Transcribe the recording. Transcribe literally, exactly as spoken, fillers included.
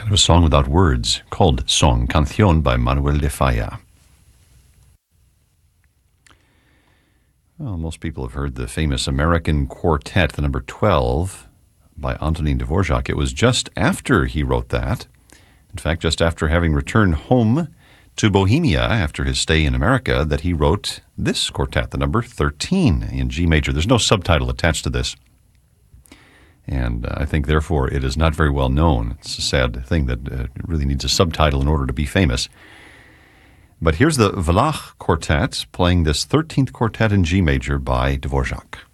of a song without words called Song, Canción by Manuel de Falla. Well, most people have heard the famous American Quartet, the number twelve, by Antonin Dvorak. It was just after he wrote that, in fact, just after having returned home to Bohemia after his stay in America, that he wrote this quartet, the number thirteen, in G major. There's no subtitle attached to this, and uh, I think, therefore, it is not very well known. It's a sad thing that uh, it really needs a subtitle in order to be famous. But here's the Wallach Quartet playing this thirteenth quartet in G major by Dvorak.